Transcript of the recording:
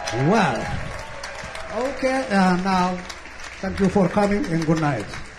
Well, okay, now thank you for coming and good night.